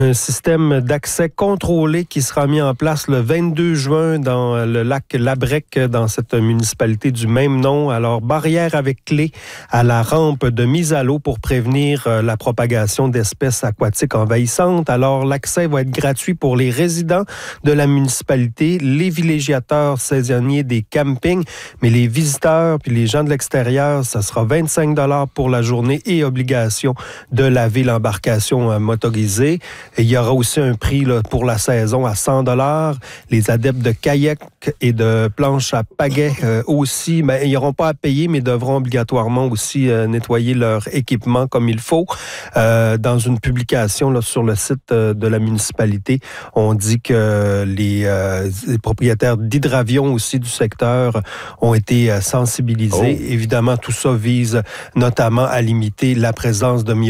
Un système d'accès contrôlé qui sera mis en place le 22 juin dans le lac Labrec, dans cette municipalité du même nom. Alors, barrière avec clé à la rampe de mise à l'eau pour prévenir la propagation d'espèces aquatiques envahissantes. Alors, l'accès va être gratuit pour les résidents de la municipalité, les villégiateurs saisonniers des campings, mais les visiteurs puis les gens de l'extérieur, ça sera 25 $ pour la journée et obligation de laver l'embarcation motorisée. Et il y aura aussi un prix là, pour la saison à 100 $. Les adeptes de kayak et de planches à pagaie aussi, ils n'auront pas à payer, mais devront obligatoirement aussi nettoyer leur équipement comme il faut. Dans une publication là, sur le site de la municipalité, on dit que les propriétaires d'hydravions aussi du secteur ont été sensibilisés. Oh. Évidemment, tout ça vise notamment à limiter la présence de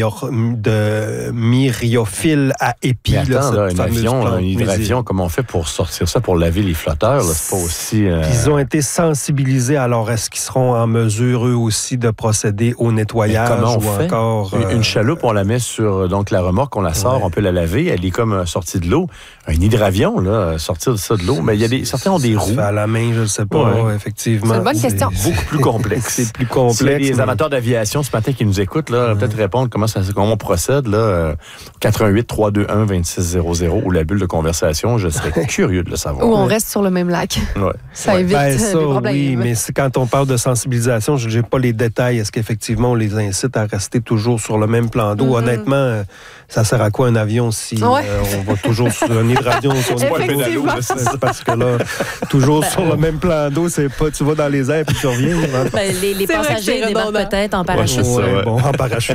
myriophiles à épis. Mais attends, là, un hydravion, comment on fait pour sortir ça, pour laver les flotteurs? Là, c'est pas aussi... Ils ont été sensibilisés, alors est-ce qu'ils seront en mesure, eux aussi, de procéder au nettoyage? Mais comment on ou fait? Encore, Une chaloupe, on la met sur donc, la remorque, on la sort, on peut la laver, elle est comme sortie de l'eau. Un hydravion, là, sortir de ça de l'eau, mais il y a certains ont des roues. À la main, je ne sais pas, effectivement. C'est une bonne question. Beaucoup plus complexe. C'est plus complexe. S'il y a des amateurs d'aviation ce matin qui nous écoutent, là, peut-être répondre comment on procède, là, 88 321 2600 ou la bulle de conversation, je serais curieux de le savoir. Ou on reste sur le même lac. Ouais. Ça évite ça, les problèmes. Oui, mais quand on parle de sensibilisation, je n'ai pas les détails. Est-ce qu'effectivement, on les incite à rester toujours sur le même plan d'eau? Honnêtement, ça sert à quoi un avion si on va toujours sur un hydravion sur le point pédalo? Parce que là, toujours sur le même plan d'eau, c'est pas tu vas dans les airs puis tu reviens. Les passagers débarquent peut-être en parachute. Bon, en parachute.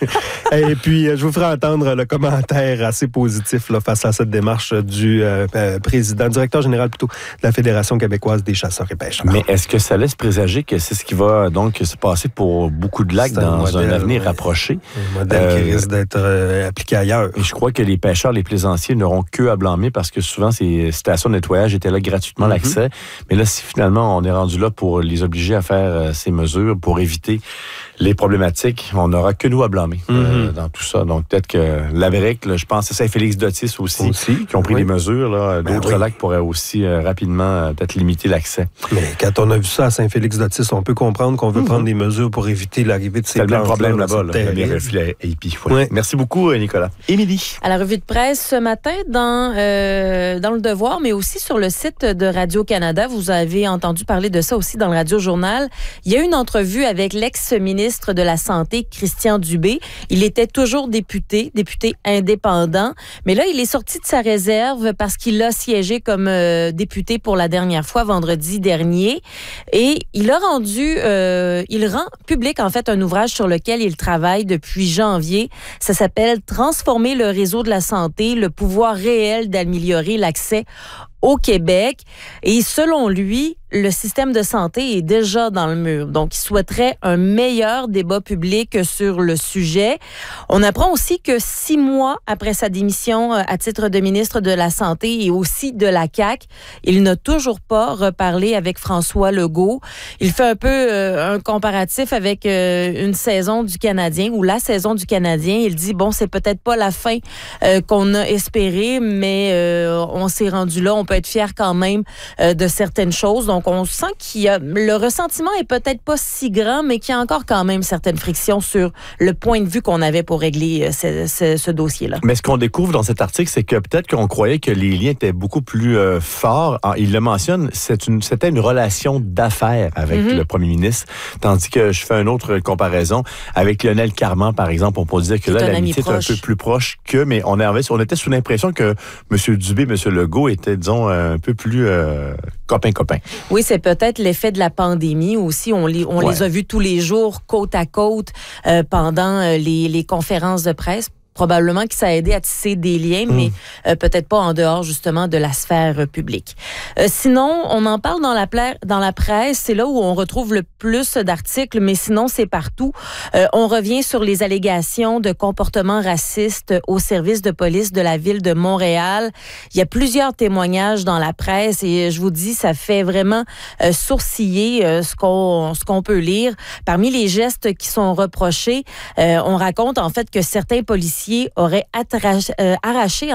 Et puis, je vous ferai entendre le commentaire assez positif là, face à cette démarche du directeur général plutôt de la Fédération québécoise des chasseurs et pêcheurs. Mais est-ce que ça laisse présager que c'est ce qui va donc se passer pour beaucoup de lacs dans un avenir rapproché? Un modèle qui risque d'être appliqué ailleurs. Et je crois que les pêcheurs, les plaisanciers n'auront qu'eux à blâmer parce que souvent, ces stations de nettoyage étaient là gratuitement l'accès. Mais là, si finalement, on est rendu là pour les obliger à faire ces mesures pour éviter les problématiques, on n'aura que nous à blâmer dans tout ça. Donc, peut-être que l'Amérique, je pense que c'est Saint-Félix-d'Otis aussi qui ont pris des mesures. Là. D'autres lacs pourraient aussi rapidement peut-être limiter l'accès. Mais quand on a vu ça à Saint-Félix-d'Otis, on peut comprendre qu'on veut prendre des mesures pour éviter l'arrivée de ces plantes. C'est le même problème là-bas, les reflux à épis. Merci beaucoup, Nicolas. Émilie. À la revue de presse ce matin, dans Le Devoir, mais aussi sur le site de Radio-Canada, vous avez entendu parler de ça aussi dans le Radio-Journal. Il y a une entrevue avec l'ex-ministre de la Santé, Christian Dubé. Il était toujours député indépendant, mais là, il est sorti de sa réserve parce qu'il a siégé comme député pour la dernière fois vendredi dernier. Et il rend public, en fait, un ouvrage sur lequel il travaille depuis janvier. Ça s'appelle « Transformer le réseau de la santé, le pouvoir réel d'améliorer l'accès au Québec ». Et selon lui, le système de santé est déjà dans le mur. Donc, il souhaiterait un meilleur débat public sur le sujet. On apprend aussi que 6 mois après sa démission à titre de ministre de la Santé et aussi de la CAQ, il n'a toujours pas reparlé avec François Legault. Il fait un peu un comparatif avec une saison du Canadien ou la saison du Canadien. Il dit, bon, c'est peut-être pas la fin qu'on a espéré, mais on s'est rendu là. On peut être fier quand même de certaines choses. Donc, on sent le ressentiment est peut-être pas si grand, mais qu'il y a encore quand même certaines frictions sur le point de vue qu'on avait pour régler ce dossier-là. Mais ce qu'on découvre dans cet article, c'est que peut-être qu'on croyait que les liens étaient beaucoup plus forts. Il le mentionne, c'était une relation d'affaires avec le premier ministre, tandis que je fais une autre comparaison avec Lionel Carman, par exemple. On peut dire que là, l'amitié est un peu plus proche mais on était sous l'impression que M. Dubé, M. Legault étaient, disons, un peu plus copain-copain. Oui, c'est peut-être l'effet de la pandémie aussi. On les a vus tous les jours, côte à côte, pendant les conférences de presse. Probablement que ça a aidé à tisser des liens, mais peut-être pas en dehors, justement, de la sphère publique. Sinon, on en parle dans la presse. C'est là où on retrouve le plus d'articles, mais sinon, c'est partout. On revient sur les allégations de comportements racistes au service de police de la ville de Montréal. Il y a plusieurs témoignages dans la presse et je vous dis, ça fait vraiment sourciller ce qu'on peut lire. Parmi les gestes qui sont reprochés, on raconte en fait que certains policiers policiers auraient arraché